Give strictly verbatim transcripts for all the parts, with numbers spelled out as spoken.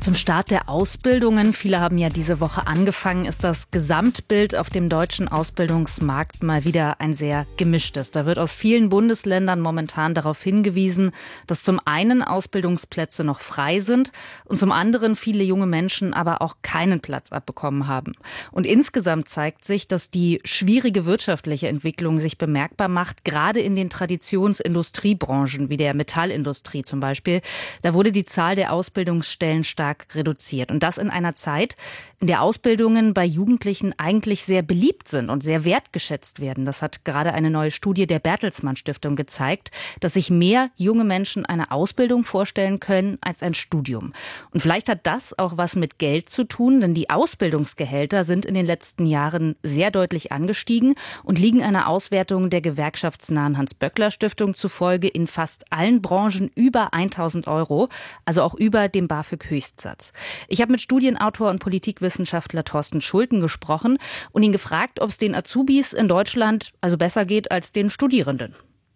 Zum Start der Ausbildungen, viele haben ja diese Woche angefangen, ist das Gesamtbild auf dem deutschen Ausbildungsmarkt mal wieder ein sehr gemischtes. Da wird aus vielen Bundesländern momentan darauf hingewiesen, dass zum einen Ausbildungsplätze noch frei sind und zum anderen viele junge Menschen aber auch keinen Platz abbekommen haben. Und insgesamt zeigt sich, dass die schwierige wirtschaftliche Entwicklung sich bemerkbar macht, gerade in den Traditionsindustriebranchen wie der Metallindustrie zum Beispiel. Da wurde die Zahl der Ausbildungsstellen stark reduziert. Und das in einer Zeit, in der Ausbildungen bei Jugendlichen eigentlich sehr beliebt sind und sehr wertgeschätzt werden. Das hat gerade eine neue Studie der Bertelsmann Stiftung gezeigt, dass sich mehr junge Menschen eine Ausbildung vorstellen können als ein Studium. Und vielleicht hat das auch was mit Geld zu tun, denn die Ausbildungsgehälter sind in den letzten Jahren sehr deutlich angestiegen und liegen einer Auswertung der gewerkschaftsnahen Hans-Böckler-Stiftung zufolge in fast allen Branchen über tausend Euro, also auch über dem BAföG-Höchstsatz. Ich habe mit Studienautor und Politikwissenschaftler Thorsten Schulten gesprochen und ihn gefragt, ob es den Azubis in Deutschland also besser geht als den Studierenden.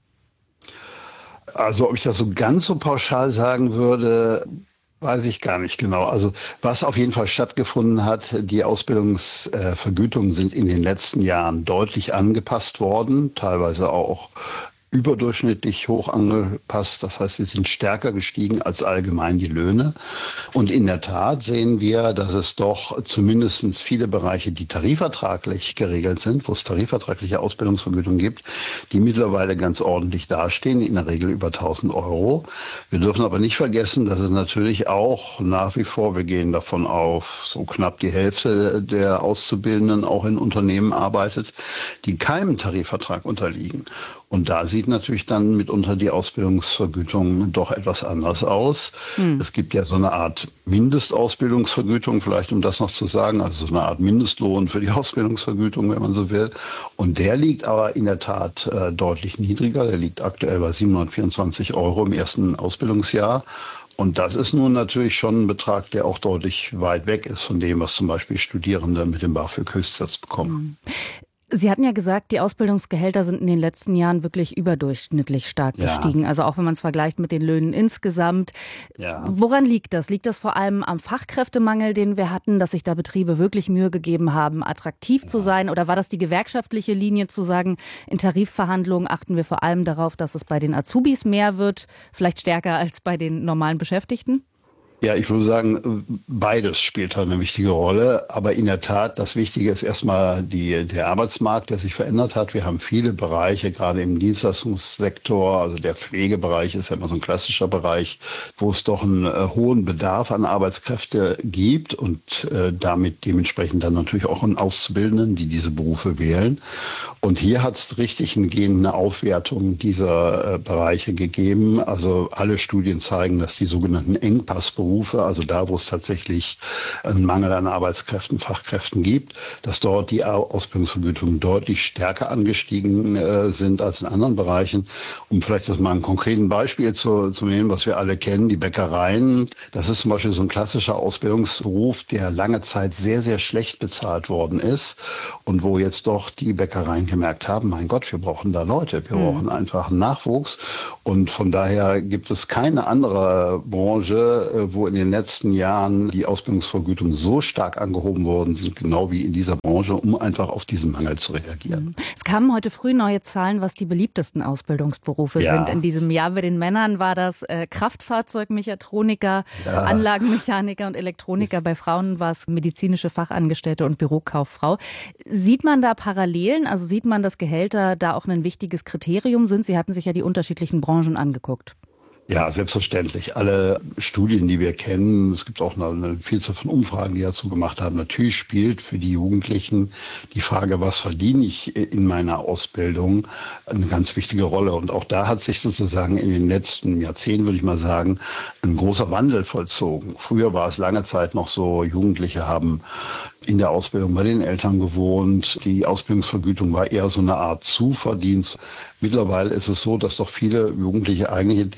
Also ob ich das so ganz so pauschal sagen würde, weiß ich gar nicht genau. Also was auf jeden Fall stattgefunden hat, die Ausbildungsvergütungen sind in den letzten Jahren deutlich angepasst worden, teilweise auch überdurchschnittlich hoch angepasst. Das heißt, sie sind stärker gestiegen als allgemein die Löhne. Und in der Tat sehen wir, dass es doch zumindest viele Bereiche, die tarifvertraglich geregelt sind, wo es tarifvertragliche Ausbildungsvergütung gibt, die mittlerweile ganz ordentlich dastehen, in der Regel über tausend Euro. Wir dürfen aber nicht vergessen, dass es natürlich auch nach wie vor, wir gehen davon auf, so knapp die Hälfte der Auszubildenden auch in Unternehmen arbeitet, die keinem Tarifvertrag unterliegen. Und da sieht natürlich dann mitunter die Ausbildungsvergütung doch etwas anders aus. Hm. Es gibt ja so eine Art Mindestausbildungsvergütung, vielleicht um das noch zu sagen, also so eine Art Mindestlohn für die Ausbildungsvergütung, wenn man so will. Und der liegt aber in der Tat äh, deutlich niedriger. Der liegt aktuell bei siebenhundertvierundzwanzig Euro im ersten Ausbildungsjahr. Und das ist nun natürlich schon ein Betrag, der auch deutlich weit weg ist von dem, was zum Beispiel Studierende mit dem BAföG-Höchstsatz bekommen. Hm. Sie hatten ja gesagt, die Ausbildungsgehälter sind in den letzten Jahren wirklich überdurchschnittlich stark ja. gestiegen. Also auch wenn man es vergleicht mit den Löhnen insgesamt. Ja. Woran liegt das? Liegt das vor allem am Fachkräftemangel, den wir hatten, dass sich da Betriebe wirklich Mühe gegeben haben, attraktiv ja. zu sein? Oder war das die gewerkschaftliche Linie zu sagen, in Tarifverhandlungen achten wir vor allem darauf, dass es bei den Azubis mehr wird, vielleicht stärker als bei den normalen Beschäftigten? Ja, ich würde sagen, beides spielt halt eine wichtige Rolle. Aber in der Tat, das Wichtige ist erstmal die, der Arbeitsmarkt, der sich verändert hat. Wir haben viele Bereiche, gerade im Dienstleistungssektor, also der Pflegebereich ist ja immer so ein klassischer Bereich, wo es doch einen äh, hohen Bedarf an Arbeitskräfte gibt und äh, damit dementsprechend dann natürlich auch einen Auszubildenden, die diese Berufe wählen. Und hier hat es richtig eine Aufwertung dieser äh, Bereiche gegeben. Also alle Studien zeigen, dass die sogenannten Engpassberufe, also da, wo es tatsächlich einen Mangel an Arbeitskräften, Fachkräften gibt, dass dort die Ausbildungsvergütungen deutlich stärker angestiegen äh, sind als in anderen Bereichen. Um vielleicht das mal ein konkreten Beispiel zu, zu nehmen, was wir alle kennen, die Bäckereien. Das ist zum Beispiel so ein klassischer Ausbildungsberuf, der lange Zeit sehr, sehr schlecht bezahlt worden ist und wo jetzt doch die Bäckereien gemerkt haben, mein Gott, wir brauchen da Leute, wir mhm. brauchen einfach einen Nachwuchs. Und von daher gibt es keine andere Branche, wo in den letzten Jahren die Ausbildungsvergütungen so stark angehoben worden sind, genau wie in dieser Branche, um einfach auf diesen Mangel zu reagieren. Es kamen heute früh neue Zahlen, was die beliebtesten Ausbildungsberufe ja. sind in diesem Jahr. Bei den Männern war das äh, Kraftfahrzeugmechatroniker, ja. Anlagenmechaniker und Elektroniker. Bei Frauen war es medizinische Fachangestellte und Bürokauffrau. Sieht man da Parallelen? Also sieht man, dass Gehälter da auch ein wichtiges Kriterium sind? Sie hatten sich ja die unterschiedlichen Branchen angeguckt. Ja, selbstverständlich. Alle Studien, die wir kennen, es gibt auch eine, eine Vielzahl von Umfragen, die dazu gemacht haben. Natürlich spielt für die Jugendlichen die Frage, was verdiene ich in meiner Ausbildung, eine ganz wichtige Rolle. Und auch da hat sich sozusagen in den letzten Jahrzehnten, würde ich mal sagen, ein großer Wandel vollzogen. Früher war es lange Zeit noch so, Jugendliche haben in der Ausbildung bei den Eltern gewohnt. Die Ausbildungsvergütung war eher so eine Art Zuverdienst. Mittlerweile ist es so, dass doch viele Jugendliche eigentlich den Anspruch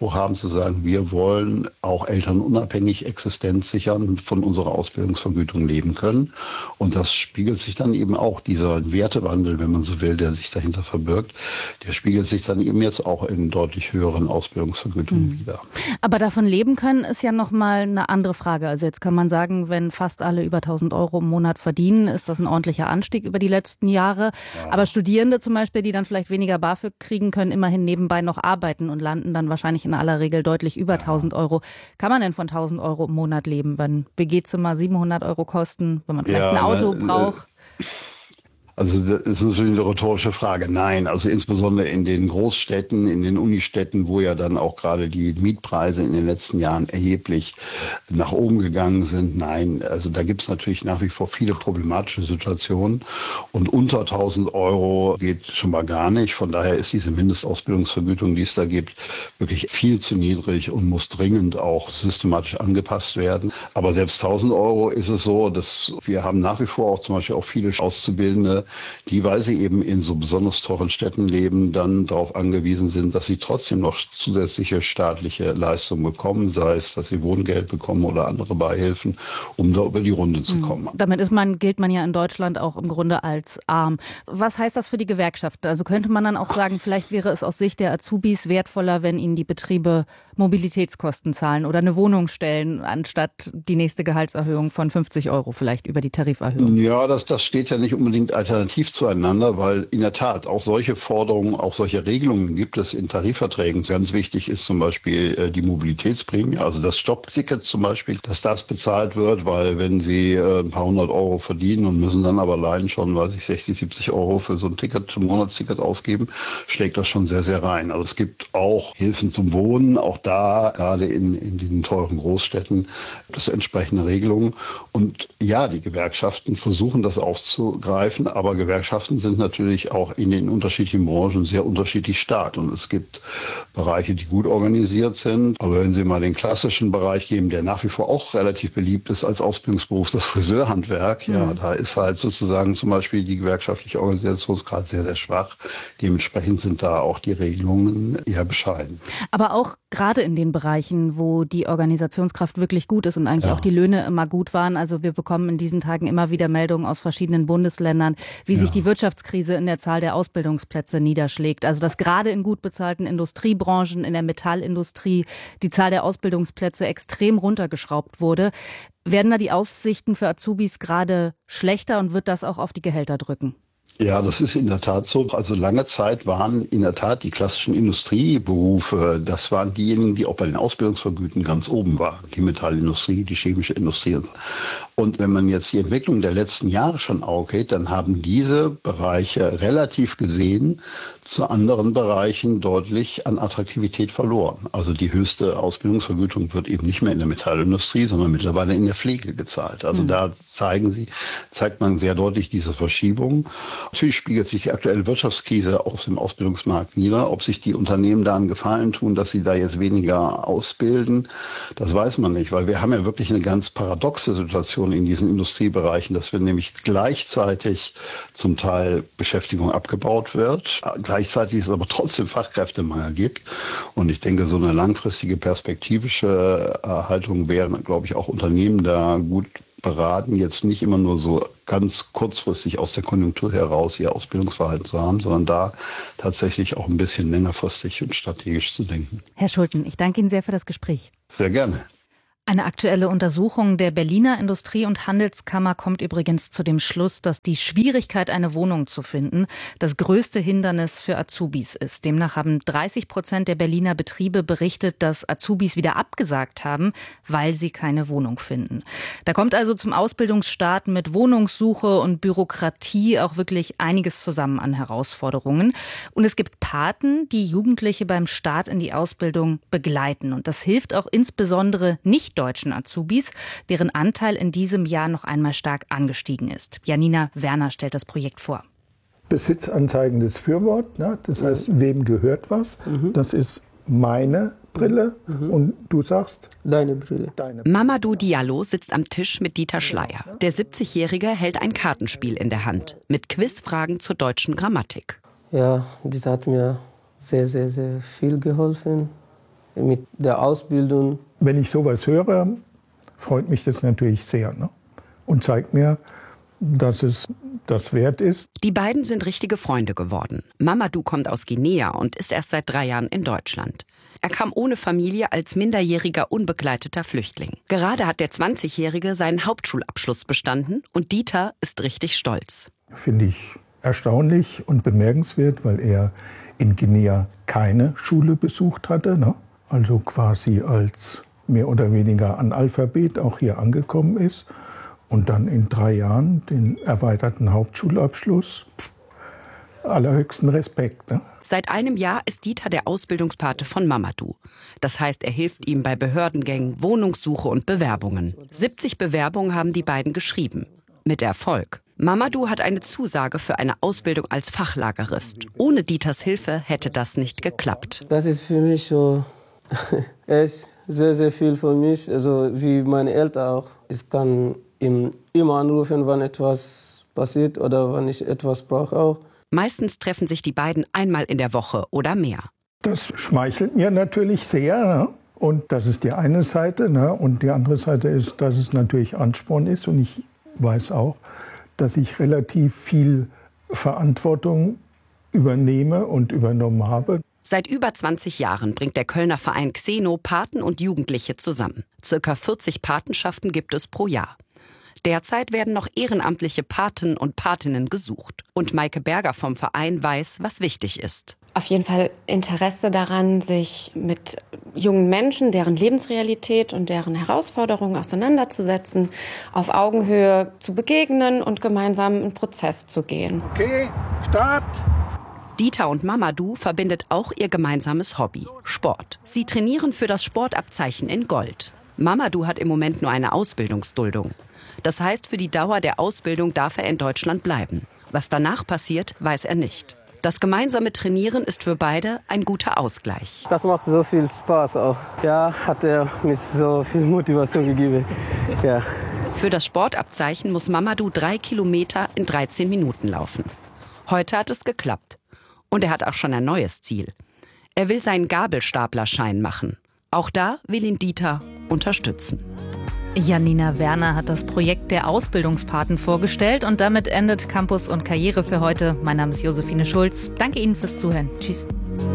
Anspruch haben zu sagen, wir wollen auch elternunabhängig Existenz sichern und von unserer Ausbildungsvergütung leben können. Und das spiegelt sich dann eben auch, dieser Wertewandel, wenn man so will, der sich dahinter verbirgt, der spiegelt sich dann eben jetzt auch in deutlich höheren Ausbildungsvergütungen mhm. wieder. Aber davon leben können ist ja nochmal eine andere Frage. Also jetzt kann man sagen, wenn fast alle über tausend Euro im Monat verdienen, ist das ein ordentlicher Anstieg über die letzten Jahre. Ja. Aber Studierende zum Beispiel, die dann vielleicht weniger BAföG kriegen, können immerhin nebenbei noch arbeiten und landen dann wahrscheinlich in aller Regel deutlich über ja. tausend Euro. Kann man denn von tausend Euro im Monat leben, wenn B G-Zimmer siebenhundert Euro kosten, wenn man vielleicht ja, ein Auto ne, braucht? Also das ist natürlich eine rhetorische Frage. Nein, also insbesondere in den Großstädten, in den Unistädten, wo ja dann auch gerade die Mietpreise in den letzten Jahren erheblich nach oben gegangen sind. Nein, also da gibt es natürlich nach wie vor viele problematische Situationen. Und unter tausend Euro geht schon mal gar nicht. Von daher ist diese Mindestausbildungsvergütung, die es da gibt, wirklich viel zu niedrig und muss dringend auch systematisch angepasst werden. Aber selbst tausend Euro ist es so, dass wir haben nach wie vor auch zum Beispiel auch viele Auszubildende, die, weil sie eben in so besonders teuren Städten leben, dann darauf angewiesen sind, dass sie trotzdem noch zusätzliche staatliche Leistungen bekommen, sei es, dass sie Wohngeld bekommen oder andere Beihilfen, um da über die Runde zu kommen. Damit ist man, gilt man ja in Deutschland auch im Grunde als arm. Was heißt das für die Gewerkschaften? Also könnte man dann auch sagen, vielleicht wäre es aus Sicht der Azubis wertvoller, wenn ihnen die Betriebe Mobilitätskosten zahlen oder eine Wohnung stellen, anstatt die nächste Gehaltserhöhung von fünfzig Euro vielleicht über die Tariferhöhung? Ja, das, das steht ja nicht unbedingt alternativ zueinander, weil in der Tat auch solche Forderungen, auch solche Regelungen gibt es in Tarifverträgen. Ganz wichtig ist zum Beispiel äh, die Mobilitätsprämie, also das Stoppticket zum Beispiel, dass das bezahlt wird, weil wenn Sie äh, ein paar hundert Euro verdienen und müssen dann aber allein schon, weiß ich, sechzig, siebzig Euro für so ein Ticket, ein Monatsticket ausgeben, schlägt das schon sehr, sehr rein. Also es gibt auch Hilfen zum Wohnen, auch da, gerade in, in den teuren Großstädten, das entsprechende Regelungen. Und ja, die Gewerkschaften versuchen das aufzugreifen, aber Gewerkschaften sind natürlich auch in den unterschiedlichen Branchen sehr unterschiedlich stark. Und es gibt Bereiche, die gut organisiert sind. Aber wenn Sie mal den klassischen Bereich geben, der nach wie vor auch relativ beliebt ist als Ausbildungsberuf, das Friseurhandwerk, mhm. ja, da ist halt sozusagen zum Beispiel die gewerkschaftliche Organisationsgrad sehr, sehr schwach. Dementsprechend sind da auch die Regelungen eher bescheiden. Aber auch gerade in den Bereichen, wo die Organisationskraft wirklich gut ist und eigentlich ja. auch die Löhne immer gut waren. Also wir bekommen in diesen Tagen immer wieder Meldungen aus verschiedenen Bundesländern, wie ja. sich die Wirtschaftskrise in der Zahl der Ausbildungsplätze niederschlägt. Also dass gerade in gut bezahlten Industriebranchen, in der Metallindustrie, die Zahl der Ausbildungsplätze extrem runtergeschraubt wurde. Werden da die Aussichten für Azubis gerade schlechter und wird das auch auf die Gehälter drücken? Ja, das ist in der Tat so. Also lange Zeit waren in der Tat die klassischen Industrieberufe, das waren diejenigen, die auch bei den Ausbildungsvergüten ganz oben waren. Die Metallindustrie, die chemische Industrie. Und wenn man jetzt die Entwicklung der letzten Jahre schon aufgeht, dann haben diese Bereiche relativ gesehen zu anderen Bereichen deutlich an Attraktivität verloren. Also die höchste Ausbildungsvergütung wird eben nicht mehr in der Metallindustrie, sondern mittlerweile in der Pflege gezahlt. Also mhm. da zeigen sie, zeigt man sehr deutlich diese Verschiebung. Natürlich spiegelt sich die aktuelle Wirtschaftskrise auf dem Ausbildungsmarkt nieder. Ob sich die Unternehmen da einen Gefallen tun, dass sie da jetzt weniger ausbilden, das weiß man nicht, weil wir haben ja wirklich eine ganz paradoxe Situation in diesen Industriebereichen, dass wir nämlich gleichzeitig zum Teil Beschäftigung abgebaut wird, gleichzeitig es aber trotzdem Fachkräftemangel gibt. Und ich denke, so eine langfristige perspektivische Haltung wären, glaube ich, auch Unternehmen da gut beraten, jetzt nicht immer nur so ganz kurzfristig aus der Konjunktur heraus ihr Ausbildungsverhalten zu haben, sondern da tatsächlich auch ein bisschen längerfristig und strategisch zu denken. Herr Schulten, ich danke Ihnen sehr für das Gespräch. Sehr gerne. Eine aktuelle Untersuchung der Berliner Industrie- und Handelskammer kommt übrigens zu dem Schluss, dass die Schwierigkeit, eine Wohnung zu finden, das größte Hindernis für Azubis ist. Demnach haben dreißig Prozent der Berliner Betriebe berichtet, dass Azubis wieder abgesagt haben, weil sie keine Wohnung finden. Da kommt also zum Ausbildungsstart mit Wohnungssuche und Bürokratie auch wirklich einiges zusammen an Herausforderungen. Und es gibt Paten, die Jugendliche beim Start in die Ausbildung begleiten. Und das hilft auch insbesondere nicht deutschen Azubis, deren Anteil in diesem Jahr noch einmal stark angestiegen ist. Janina Werner stellt das Projekt vor. Besitzanzeigendes Fürwort, ne? Das heißt, wem gehört was? Mhm. Das ist meine Brille mhm. und du sagst? Deine Brille. Deine Brille. Mamadou Diallo sitzt am Tisch mit Dieter Schleier. Der siebzigjährige hält ein Kartenspiel in der Hand mit Quizfragen zur deutschen Grammatik. Ja, das hat mir sehr, sehr, sehr viel geholfen. mit der Ausbildung. Wenn ich sowas höre, freut mich das natürlich sehr, ne? Und zeigt mir, dass es das wert ist. Die beiden sind richtige Freunde geworden. Mamadou kommt aus Guinea und ist erst seit drei Jahren in Deutschland. Er kam ohne Familie als minderjähriger unbegleiteter Flüchtling. Gerade hat der zwanzigjährige seinen Hauptschulabschluss bestanden und Dieter ist richtig stolz. Finde ich erstaunlich und bemerkenswert, weil er in Guinea keine Schule besucht hatte, ne? Also quasi als mehr oder weniger Analphabet auch hier angekommen ist. Und dann in drei Jahren den erweiterten Hauptschulabschluss. Pff, allerhöchsten Respekt. Ne? Seit einem Jahr ist Dieter der Ausbildungspate von Mamadou. Das heißt, er hilft ihm bei Behördengängen, Wohnungssuche und Bewerbungen. siebzig Bewerbungen haben die beiden geschrieben. Mit Erfolg. Mamadou hat eine Zusage für eine Ausbildung als Fachlagerist. Ohne Dieters Hilfe hätte das nicht geklappt. Das ist für mich so echt sehr, sehr viel für mich. Also wie meine Eltern auch. Ich kann ihm immer anrufen, wenn etwas passiert oder wenn ich etwas brauche auch. Meistens treffen sich die beiden einmal in der Woche oder mehr. Das schmeichelt mir natürlich sehr. Ne? Und das ist die eine Seite. Ne? Und die andere Seite ist, dass es natürlich Ansporn ist. Und ich weiß auch, dass ich relativ viel Verantwortung übernehme und übernommen habe. Seit über zwanzig Jahren bringt der Kölner Verein Xeno Paten und Jugendliche zusammen. Circa vierzig Patenschaften gibt es pro Jahr. Derzeit werden noch ehrenamtliche Paten und Patinnen gesucht. Und Maike Berger vom Verein weiß, was wichtig ist. Auf jeden Fall Interesse daran, sich mit jungen Menschen, deren Lebensrealität und deren Herausforderungen auseinanderzusetzen, auf Augenhöhe zu begegnen und gemeinsam einen Prozess zu gehen. Okay, Start! Dieter und Mamadou verbindet auch ihr gemeinsames Hobby, Sport. Sie trainieren für das Sportabzeichen in Gold. Mamadou hat im Moment nur eine Ausbildungsduldung. Das heißt, für die Dauer der Ausbildung darf er in Deutschland bleiben. Was danach passiert, weiß er nicht. Das gemeinsame Trainieren ist für beide ein guter Ausgleich. Das macht so viel Spaß auch. Ja, hat er mir so viel Motivation gegeben. Ja. Für das Sportabzeichen muss Mamadou drei Kilometer in dreizehn Minuten laufen. Heute hat es geklappt. Und er hat auch schon ein neues Ziel. Er will seinen Gabelstaplerschein machen. Auch da will ihn Dieter unterstützen. Janina Werner hat das Projekt der Ausbildungspaten vorgestellt und damit endet Campus und Karriere für heute. Mein Name ist Josephine Schulz. Danke Ihnen fürs Zuhören. Tschüss.